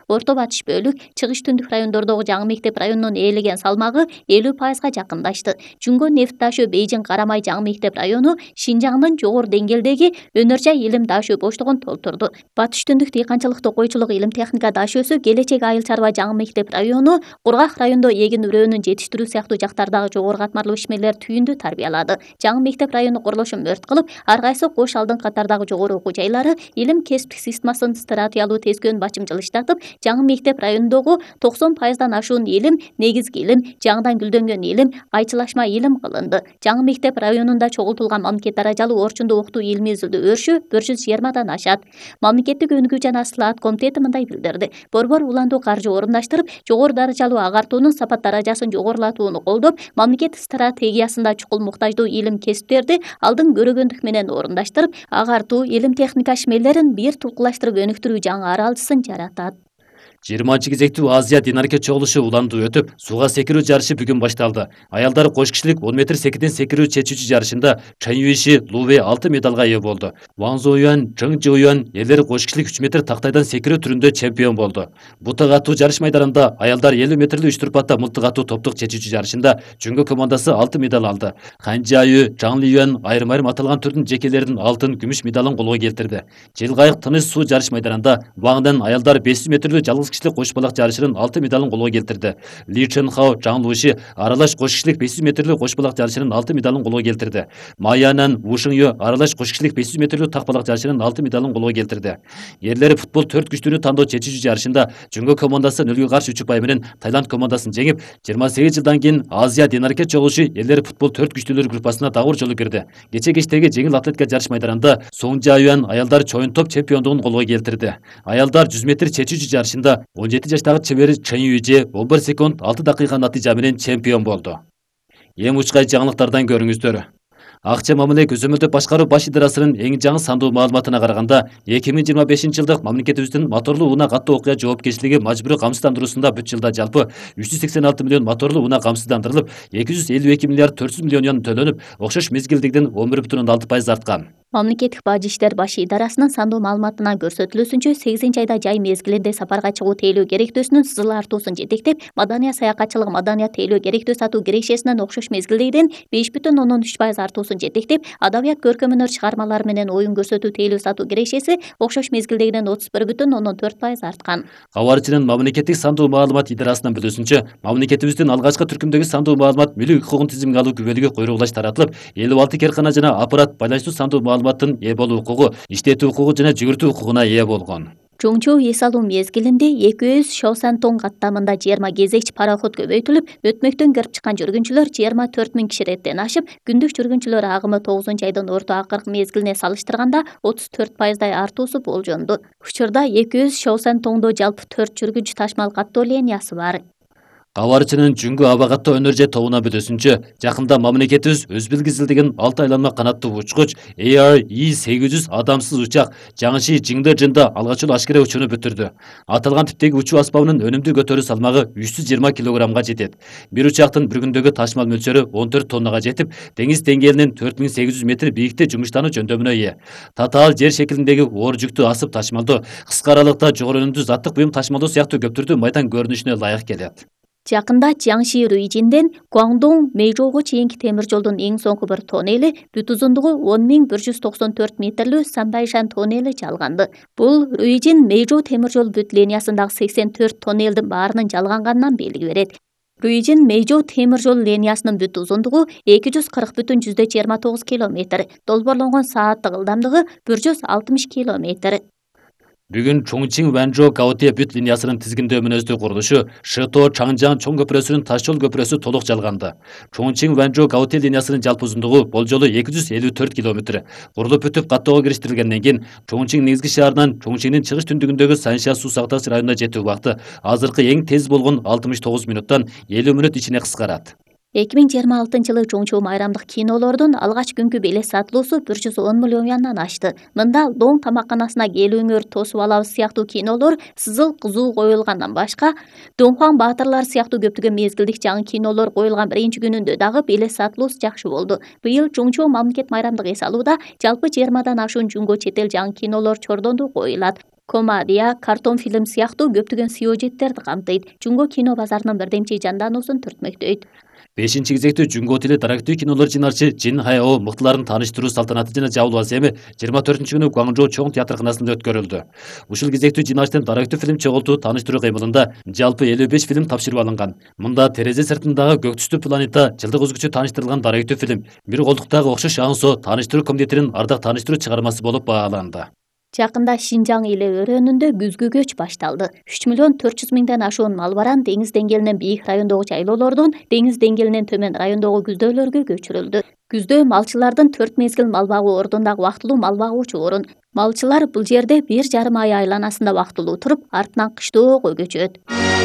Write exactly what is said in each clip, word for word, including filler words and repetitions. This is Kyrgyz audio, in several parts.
Орто Батыш бөлүк, Чыгыш түндүк райондордогу жаңы мектеп районунун ээлеген салмагы элүү пайызга жакындашты. Жүнгө нефт ташуу Бейжиң Карамай жаңы мектеп району Шинжаңдын жогору деңгээлдеги өнөр жай илим дашуу боштугун толтурду. Батыш түндүк дыйканчылык токойчулук илим техника дашөөсү Келечек айыл чарба жаңы мектеп району Кургак райондо эгин үрөөнүн жетиштирүү сыяктуу жактардагы жогору катмарлуу ишмерлер түйүндү тарбиялады. Жаңы мектеп району курулушу мөрт кылып, ар кайсы кош алдын катардагы жогору окуу жайлары илим кесиптик системасын стратегиялуу тескөөн бачымчыл иштатып, жаңы мектеп районундогу токсон пайыздан ашуун илим, негизги илим, жаңыдан гүлдөнгөн илим, айчылашма илим кылынды. Жаңы мектеп районунда чогултулган мамлекет даражалуу орчундуу окутуу илимий изилдөө өршү бир жүз жыйырмадан ашат. Мамлекеттик өнүгүү жана слаат комитети мындай билдирди. Борбор уландуу каржы орундаштырып, жогору даражалуу агартуунун сапат даражасын жогорулатууну колдоп, мамлекет стратегиясында чукул муктаждуу илим кесиптерди алдын көрөгөндүк менен орундаштырып, агартуу, илим техника ишмерлерин бир тулкулаштырып өнүктүрүү жаңы аралчысын жаратат. жыйырманчы кезектүү Азия динарке чогулушу уланды өтүп, сууга секирүү жарышы бүгүн башталды. Аялдар кош кишилик он метр секиден секирүү чечүүчү жарышында Чан Юйши Лувей алты медалга ээ болду. Ван Зоюан, Чжың Жоюан элдер кош кишилик үч метр тактайдан секирүү түрүндө чемпион болду. Бутак атуу жарыш майданында аялдар элүү метрлүү үч турпатта мылтык атуу топтук чечүүчү жарышында Жүнгө командасы алты медаль алды. Хан Жаю, Жаң Лиюан айрым-айрым аталган түрдүн жекелеринин алтын, күмүш медалын колго келтирди. Желгайык тыныч суу жарыш майданында Ваңдан аялдар беш жүз метрлүү жалгыз кишилик кош балак жарышынын алты медалын колго келтирди. Ли Чен Хао, Жаң Луши аралаш кош кишилик беш жүз метрлүү кош балак жарышынын алты медалын колго келтирди. Маянан Ву Шың Ю аралаш кош кишилик беш жүз метрлүү так балак жарышынын алты медалын колго келтирди. Ерлер футбол төрт күчтүүнү тандоо чечүүчү жарышында Жүнгө командасы нөлгө каршы үч упай менен Таиланд командасын жеңип, жыйырма сегиз жылдан кийин Азия динарке чогулушу ерлер футбол төрт күчтүүлөр группасына дагы жолу кирди. Кече кечтеги жеңил атлетика жарыш майданында Соң Жаюан аялдар чоюн топ чемпиондугун колго келтирди. Аялдар жүз метр чечүүчү жарышында он жети жаштагы чебери Чен Юйже он бир секунд алты дакыйка натыйжа менен чемпион болду. Эң учкай жаңылыктардан көрүңүздөр. Акча мамиле көзөмөлдөп башкаруу баш идарасынын эң жаңы сандуу маалыматына караганда, эки миң жыйырма бешинчи жылдык мамлекетибиздин моторлуу унаа каттуу окуя жоопкерчилиги мажбурий камсыздандыруусунда бүт жылда жалпы үч жүз сексен алты миллион моторлуу унаа камсыздандырылып, эки жүз элүү эки миллиард төрт жүз миллион юан төлөнүп, окшош мезгилдигиден он бир бүтүн ондон алты пайыз арткан. Мамлекеттик бажы иштер башы идарасынын сандуу маалыматынан көрсөтүлүүсүнчө сегизинчи айда жай мезгилинде сапарга чыгуу тейлөө керектөөсүнүн сызыл артуусун жетектеп, маданият саякатчылык маданият тейлөө керектөө сатуу кирешесинин окшош мезгилдегиден беш бүтүн ондон үч пайыз артуусун жетектеп, адабият көркөм өнөр чыгармалары менен оюн көрсөтүү тейлөө сатуу кирешеси окшош мезгилдегиден отуз бир бүтүн ондон төрт пайыз арткан. Кабарчынын мамлекеттик сандуу маалымат идарасынын билүүсүнчө, мамлекетибиздин алгачкы түркүмдөгү сандуу маалымат мүлк укугун тизимге алуу күбөлүгү койругулаш таратылып, элүү алты керкана жана аппарат байланыштуу сандуу маалыматтын ээ болуу укугу, иштетүү укугу жана жүгүртүү укугуна ээ болгон. Чоңчу эс алуу мезгилинде эки жүз Шоусантong каттамында жыйырма кезекчи пароход көбөйтүлүп, өтмөктөн кирип чыккан жүргүнчүлөр жыйырма төрт миң киши реттен ашып, күндүк жүргүнчүлөр агымы тогузунчу айдын орто акыркы мезгилине салыштырганда отуз төрт пайыздай артуусу болжонду. Учурда эки жүз Шоусантоңдо жалпы төрт жүргүнчү ташмал каттоо линиясы бар. Кабарчынын Жүнгө аба каттоо өнөр жай тобуна билүүсүнчө, жакында мамлекетибиз өз билгизилдигин алты айланма канаттуу учкуч A R E сегиз жүз адамсыз учак Жаңши Жиңдэ жында алгач эле ашкере учууну бүтүрдү. Аталган типтеги учуу аспабынын өнүмдүү көтөрүү салмагы үч жүз жыйырма килограммга жетет. Бир учактын бир күндөгү ташмал мөлчөрү он төрт тоннага жетип, деңиз деңгээлинен төрт миң сегиз жүз метр бийикте жумуштануу жөндөмүнө ээ. Татаал жер шекилиндеги оор жүктү асып ташмалдоо, кыска аралыкта жогору өнүмдүү заттык буюм ташмалдоо сыяктуу көптөрдүү майдан көрүнүшүнө ылайык келет. Жакында Жаңши Руйжинден Гуаңдоң Мэйжоого чейинки темир жолдун эң соңку бір тоннели бүт узундугу он миң бір жүз токсон төрт метрлүү Санбайшан тоннели жалганды. Бул Руйжин Мэйжоо темир жол бүт линиясындагы сексен төрт тоннелдин баарынын жалганганынан белги берет. Руйжин Мэйжоо темир жол линиясынын бүт узундугу эки жүз кырк бүтүн жүздө жыйырма тогуз километр, долбоорлонгон сааттык ылдамдыгы бир жүз алтымыш километр. Бүгүн Чоңчиң Вэнжо Гаотэ бүт линиясынын тизгиндөө мүнөздүү курулушу Шито Чаңжаң чоң көпүрөсүнүн таш жол көпүрөсү толук жалганды. Чоңчиң Вэнжо Гаотэ линиясынын жалпы узундугу болжолу эки жүз элүү төрт километр. Курулуп бүтүп каттоого кириштирилгенден кийин Чоңчиң негизги шаарынан Чоңчиңдин чыгыш түндүгүндөгү Санша суу сактагыч районуна жетүү убакыты азыркы эң тез болгон алтымыш тогуз мүнөттөн элүү мүнөт ичине кыскарат. эки миң жыйырма алтынчы жылы Чоңчу майрамдык кинолордун алгач күnkү билет сатылуусу бир жүз он миллион юандан ашты. Мында Доң тамакканасына келүүңөр тосуп алабыз сыяктуу кинолор сызыл кызуу коюлгандан башка, Доңхуаң баатырлар сыяктуу көптөгөн мезгилдик жаңы кинолор коюлган биринчи күнүндө дагы билет сатылуусу жакшы болду. Быйыл Чоңчу мамлекет майрамдык эс алууда жалпы жыйырмадан ашуун Жүнгө чет эл жаңы кинолор чордонду коюлат. комедия, картон фильм сыяктуу көптөгөн сюжеттерди камтыйт. Жунго кино базарынын бирдемчи жандануусун түртмөктөйт. бешинчи кезекте Жунго тили дарактуу кинолор жинарчы Жин Хао мыктыларын тааныштыруу салтанаты жана жабылуу эми жыйырма төртүнчү күнү Гуаңжоу чоң театрканасында өткөрүлдү. Ушул кезектүү жинарчтын дарактуу фильм чогултуу тааныштыруу кыймылында жалпы элүү беш фильм тапшырып алынган. Мында терезе сыртындагы көк түстүү планета жылдык өзгөчө тааныштырылган дарактуу фильм, бир колдуктагы окшош аңсоо тааныштыруу комитетинин ардак тааныштыруу чыгармасы болуп бааланды. Жакында Шинжаң эле өрөөнүндө күзгү көч башталды. үч миллион төрт жүз миңден ашуун малбаран деңиз деңгээлинен бийик райондогу жайлоолордон деңиз деңгээлинен төмөн райондогу күздөөлөргө көчүрүлдү. Күздө малчылардын төрт мезгил мал багуу ордундагы убактылуу мал багуучу орун. Малчылар бул жерде бир жарым ай айланасында убактылуу туруп, артынан кыштоого көчөт.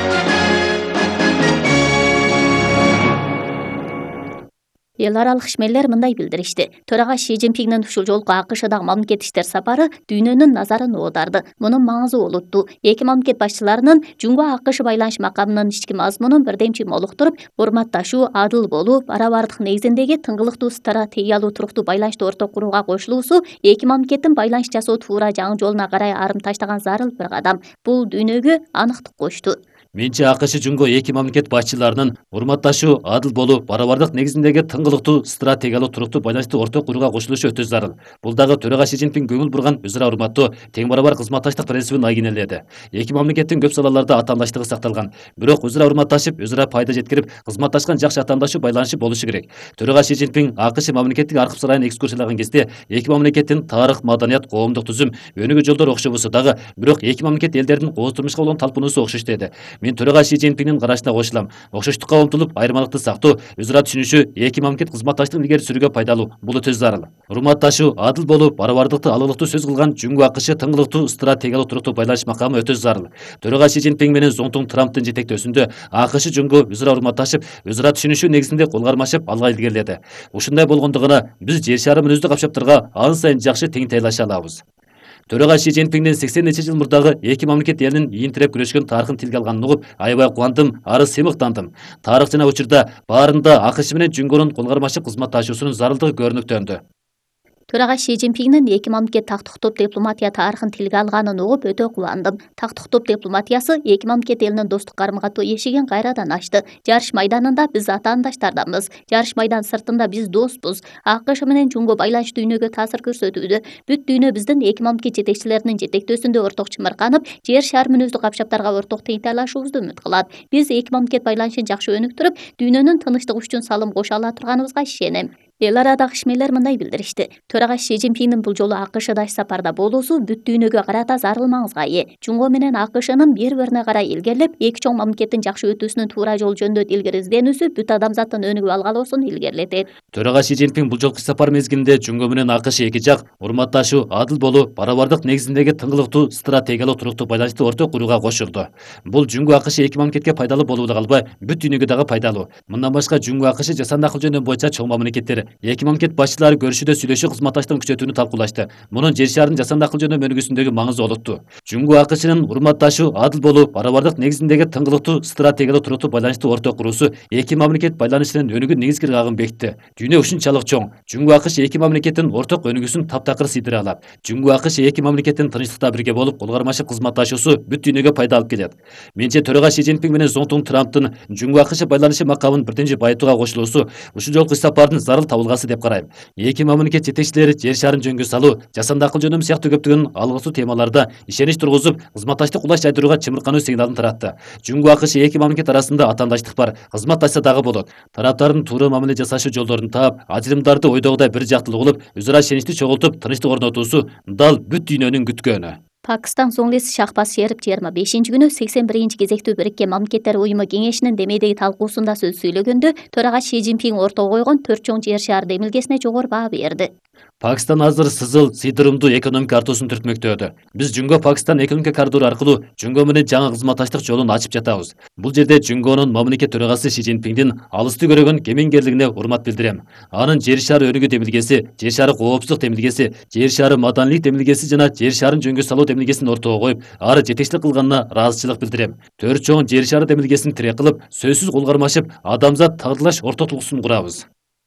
Эл аралык ишмерлер мындай билдиришти. Төрага Ши Цзиньпиңдин ушул жолку АКШдагы мамлекет иштер сапары дүйнөнүн назарын оодарды. Мунун маңызы олуттуу. Эки мамлекет башчыларынын Жунго АКШ байланыш макамынын ички мазмунун бирдемчи молуктуруп, урматташуу, адыл болуу, барабардык негизиндеги тыңгылыктуу стратегиялуу туруктуу байланышты орток курууга кошулуусу эки мамлекеттин байланыш жасоо туура жаңы жолуна карай арым таштаган зарыл бир кадам. Бул дүйнөгө аныктык кошту. Менчи АКШ Жунго эки мамлекет башчыларынын урматташуу, адыл болуу, барабардык негизиндеги тыңгылыктуу стратегиялуу туруктуу байланышты орток курууга кошулушу өтө зарыл. Бул дагы төрага Ши Цзиньпиң көңүл бурган өз ара урматтоо, тең барабар кызматташтык принцибин айгинеледи. Эки мамлекеттин көп салаларда атаандаштыгы сакталган, бирок өз ара урматташып, өз ара пайда жеткирип, кызматташкан жакшы атаандашуу байланышы болушу керек. Төрага Ши Цзиньпиң АКШ мамлекеттик аркып сарайын экскурсиялаган кезде эки мамлекеттин тарых, маданият, коомдук түзүм, өнүгүү жолдору окшобосо дагы, бирок эки мамлекет элдердин кооз турмушка болгон талпынуусу окшош деди. Мен төрага Ши Цзиньпиңдин карашына кошулам. Окшоштукка умтулуп, айырмалыкты сактоо, өз ара түшүнүшүү эки мамлекет кызматташтыгын илгери сүрүүгө пайдалуу. Бул өтө зарыл. Урматташуу, адыл болуу, барабардыкты, алырлыктуу сөз кылган Жунго АКШ тыңгылыктуу стратегиялуу туруктуу байланыш макамы өтө зарыл. Төрага Ши Цзиньпиң менен Зоңтун Трамптын жетектөөсүндө АКШ Жунго өз ара урматташып, өз ара түшүнүшүү негизинде кол кармашып, алга илгериледи. Ушундай болгондугуна биз жер шары мүнөздүү капчаптарга ан сайын жакшы тең тайлаша алабыз. Төрага Ши Цзиньпиңдин сексенинчи жыл мурдагы эки мамлекет элинин ийин тиреп күрөшкөн тарыхын тилге алганын угуп, аябай кубандым, ары сыймыктандым. Тарых жана учурда баарында АКШ менен Жунгонун кол кармашып кызматташуусунун зарылдыгы көрүнүктөндү. Төрага Ши Цзиньпиңдин эки мамлекет тактыктоп дипломатия тарыхын тилге алганын угуп өтө кубандым. Тактыктоп дипломатиясы эки мамлекет элинин достук карым-каттоо эшигин кайрадан ачты. Жарыш майданында биз атаандаштарданбыз. Жарыш майдан сыртында биз доспуз. АКШ менен Жунго байланыш дүйнөгө таасир көрсөтүүдө. Бүт дүйнө биздин эки мамлекет жетекчилеринин жетектөөсүндө орток чымырканып, жер шары мүнөздүү капчаптарга орток тең тайлашуубузду үмүт кылат. Биз эки мамлекет байланышын жакшы өнүктүрүп, дүйнөнүн тынычтыгы үчүн салым кошо ала турганыбызга ишенем. Эл арадагы ишмерлер мындай билдиришти. Төрага Ши Цзиньпиңдин бул жолу АКШда иш сапарда болуусу бүт дүйнөгө карата зарыл маңызга ээ. Жунго менен АКШнын бири-бирине карай илгерилеп, эки чоң мамлекеттин жакшы өтүүсүнүн туура жол жөнүндө илгери изденүүсү бүт адамзаттын өнүгүп алгалоосун илгерилетет. Төрага Ши Цзиньпиң бул жолку сапар мезгилинде Жунго менен АКШ эки жак урматташуу, адыл болуу, барабардык негизиндеги тыңгылыктуу стратегиялуу туруктуу байланышты орток курууга кошулду. Бул Жунго АКШ эки мамлекетке пайдалуу болуу эле калбай, бүт дүйнөгө дагы пайдалуу. Мындан башка Жунго АКШ жасанды акыл жөндөм боюнча чоң мамлекеттер эки мамлекет башчылары көрүшүүдө сүйлөшүү кызматташтыгын күчөтүүнү талкуулашты. Мунун жер шарынын жасанды акыл жөндөм өнүгүүсүндөгү маңызы олуттуу. Жунго АКШнын урматташуу, адыл болуу, барабардык негизиндеги тыңгылыктуу стратегиялуу туруктуу байланышты орток куруусу эки мамлекет байланышынын өнүгүү негизги ыргагын бекитти. Дүйнө ушунчалык чоң. Жунго АКШ эки мамлекеттин орток өнүгүүсүн таптакыр сыйдыра алат. Жунго АКШ эки мамлекеттин тынчтыкта бирге болуп, кол кармашып кызматташуусу бүт дүйнөгө пайда алып келет. Менче төрага Ши Цзиньпиң менен Зоңтун Трамптын Жунго АКШ байланышы макамын бирденчи байытууга кошулуусу ушул жолку сапардын зарыл табылгасы деп карайм. Эки мамлекет жетекчилери жер шарын жөнгө салуу, жасанды акыл жөндөм сыяктуу көптөгөн алгысуу темаларда ишенич тургузуп, кызматташтык кулаш жайдырууга чымыркануу сигналын таратты. Жунго АКШ эки мамлекет арасында атаандаштык бар, кызматташса дагы болот. Тараптардын туура мамиле жасашуу жолдорун таап, ажырымдарды ойдогудай бир жактылуу кылып, өз ара ишеничти чогултуп, тынчтык орнотуусу дал бүт дүйнөнүн күткөнү. Пакистан соңгусы Шахбаз Шериф жыйырма бешинчи күнү сексен биринчи кезектүү Бириккен Мамлекеттер уюму кеңешинин демейдеги талкуусунда сөз сүйлөгөндө төрага Ши Цзиньпиң ортого койгон төрт чоң жер шаар демилгесине жогору баа берди. Пакистан азыр сызыл, сыйдырымдуу экономика артуусун түртмөктөөдө. Биз Жунго Пакистан экономика коридору аркылуу Жунго менен жаңы кызматташтык жолун ачып жатабыз. Бул жерде Жунгонун мамлекет төрагасы Ши Цзиньпиңдин алысты көрөгөн кемеңгерлигине урмат билдирем. Анын жер шары өнүгүү демилгеси, жер шары коопсуздук демилгеси, жер шары маданийлик демилгеси жана жер шарын жөнгө салуу демилгесин ортого коюп, ары жетекчилик кылганына ыраазычылык билдирем. Төрт чоң жер шары демилгесин тирек кылып, сөзсүз кол кармашып, адамзат тагдырлаш орток тугусун курабыз.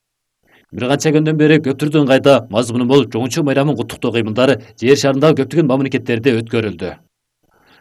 Бир канча күндөн бери көптүрдүн кайда мазмуну мол жоңчу майрамын куттуктоо кыймылдары жер шарындагы көптөгөн мамлекеттерде өткөрүлдү.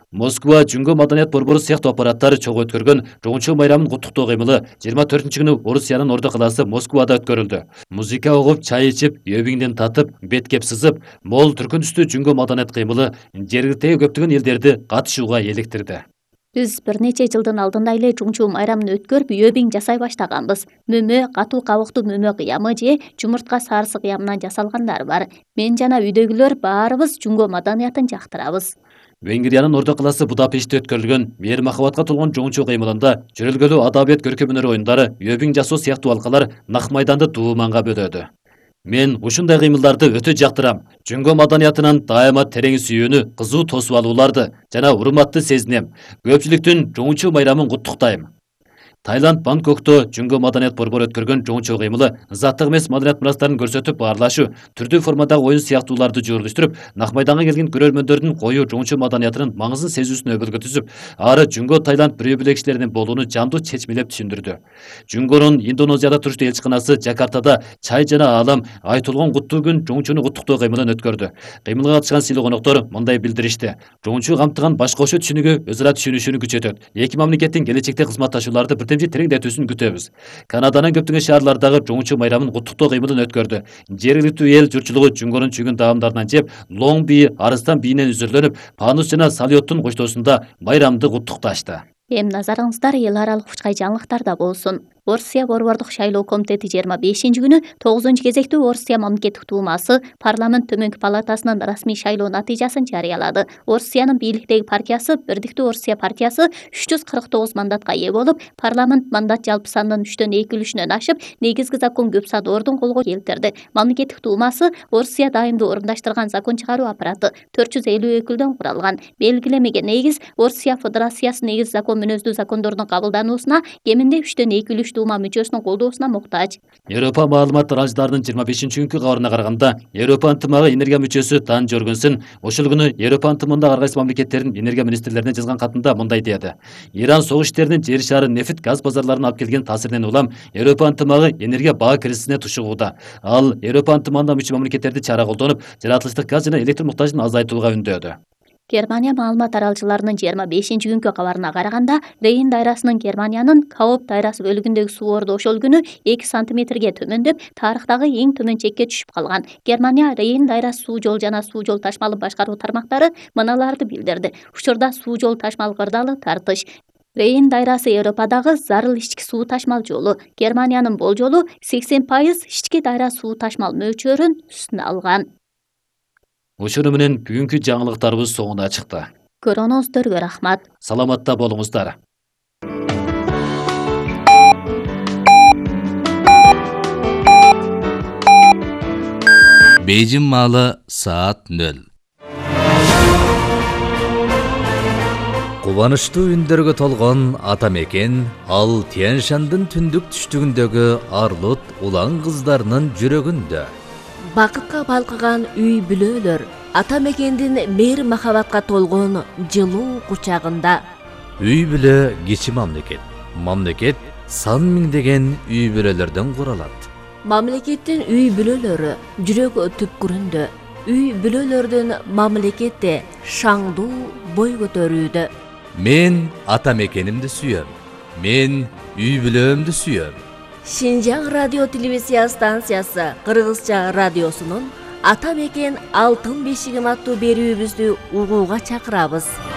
Москва Жүнгө маданият борбору сыяктуу аппараттар чогуу өткөргөн жоңчу майрамын куттуктоо кыймылы жыйырма төртүнчү күнү Орусиянын Ордо калаасы Москвада өткөрүлдү. Музыка угуп, чай ичип, өбүңден татып, бет кеп сызып, мол түркүн түстүү Жүнгө маданият кыймылы жергиликтеги көптөгөн элдерди катышууга электирди. Биз бир нече жылдын алдында эле жоңчу майрамын өткөрүп, өбиң жасай баштаганбыз. Мөмө, катуу кабыктуу мөмө кыямы же жумуртка саарысы кыямынан жасалгандар бар. Мен жана үйдөгүлөр баарыбыз Жүнгө маданиятын жактырабыз. Венгриянын Ордо калаасы Будапештте өткөрүлгөн мээр махабатка толгон жоңчу кыймылында жөрөлгөлүү адабият көркөм өнөр оюндары, өбүң жасоо сыяктуу алкалар нак майданды дууманга бөлөдү. Мен ушундай кыймылдарды өтө жактырам. Жүнгө маданиятынан дайыма терең сүйүүнү, кызуу тосуп алууларды жана урматты сезинем. Көпчүлүктүн жоңчу майрамын куттуктайм. Таиланд Бангкокто Жүнгө маданият борбору өткөргөн жоңчу кыймылы заттык эмес маданият мурастарын көрсөтүп баарлашуу, түрдүү формадагы оюн сыяктууларды жуурулуштуруп, нак майданга келген көрөрмөндөрдүн коюу жоңчу маданиятынын маңызын сезүүсүнө өбөлгө түзүп, ары Жүнгө Таиланд бирөө-бөлө кишилеринин болууну жандуу чечмелеп түшүндүрдү. Жүнгөнүн Индонезияда туруштуу элчиканасы Жакартада чай жана аалам айтылган куттуу күн жоңчуну куттуктоо кыймылын өткөрдү. Кыймылга катышкан сыйлуу коноктор мындай билдиришти. Жоңчу камтыган баш кошуу түшүнүгү өз ара түшүнүшүүнү күчөтөт. Эки мамлекеттин келечекте кызматташууларды бирдемчи тереңдетүүсүн күтөбүз. Канаданын көптөгөн шаарлардагы жоңчу майрамын куттуктоо кыймылын өткөрдү. Жергиликтүү эл журтчулугу Жүнгөнүн чүйгүн таамдарынан жеп, лоң бии, арыстан бийинен үзүрлөнүп, панус жана салюттун коштоосунда майрамды куттукташты. Эми назарыңыздар эл аралык учкай жаңылыктарда болсун. Орусия борбордук шайлоо комитети жыйырма бешинчи күнү тогузунчу кезектүү Орусия мамлекеттик дуумасы парламент төмөнкү палатасынын расмий шайлоо натыйжасын жарыялады. Орусиянын бийликтеги партиясы Бирдиктүү Орусия партиясы үч жүз кырк тогуз мандатка ээ болуп, парламент мандат жалпы санынын үчтөн эки үлүшүнөн ашып, негизги закон көп сан ордун колго келтирди. Мамлекеттик дуумасы Орусия дайымдуу орундаштырган закон чыгаруу аппараты төрт жүз элүү өкүлдөн куралган. Белгилемеге негиз Орусия Федерациясы негиз закон мүнөздүү закондордун кабылдануусуна кеминде үчтөн эки үлүш дума мүчөсүнүн колдоосуна муктаж. Европа маалымат аралждарынын жыйырма бешинчи күнкү кабарына караганда, Европа ынтымагы энергия мүчөсү Дан Жоргенсен ошол күнү Европа ынтымагындагы ар кайсы мамлекеттердин энергия министрлерине жазган катында мындай деди. Иран согуш иштеринин жер шары нефт газ базарларына алып келген таасиринен улам Европа ынтымагы энергия баа кризисине тушугууда. Ал Европа ынтымагына мүчө мамлекеттерди чара колдонуп, жаратылыштык газ жана электр муктажын азайтууга үндөдү. Германия маалымат аралчыларынын жыйырма бешинчи күнкү кабарына караганда, Рейн дайрасынын Германиянын Кауп дайрасы бөлүгүндөгү суу орду ошол күнү эки сантиметрге төмөндөп, тарыхтагы эң төмөн чекке түшүп калган. Германия Рейн дайрасы суу жол жана суу жол ташмалы башкаруу тармактары мыналарды билдирди. Учурда суу жол ташмал кырдаалы тартыш. Рейн дайрасы Европадагы зарыл ички суу ташмал жолу. Германиянын болжолу сексен пайыз ички дайра суу ташмал мөлчөрүн үстүнө алган. Ошону менен бүгүнкү жаңылыктарыбыз соңуна чыкты. Көрүүңүздөргө рахмат. Саламатта болуңуздар. Бейжин маалы саат нөл. Кубанычтуу үндөргө толгон ата мекен ал Тянь-Шандын түндүк түштүгүндөгү Арлут улан кыздарынын жүрөгүндө. Бакытка балкыган үй бүлөлөр ата мекендин мээр махабатка толгон жылуу кучагында. Үй бүлө кичи мамлекет. Мамлекет сан миңдеген үй бүлөлөрдөн куралат. Мамлекеттин үй бүлөлөрү жүрөк түпкүрүндө. Үй бүлөлөрдүн мамлекетте шаңдуу бой көтөрүүдө. Мен ата мекенимди сүйөм. Мен үй бүлөмдү сүйөм. Шинжаң радио телевизия станциясы Кыргызча радиосунун Ата мекен алтын бешигим аттуу берүүбүздү угууга чакырабыз.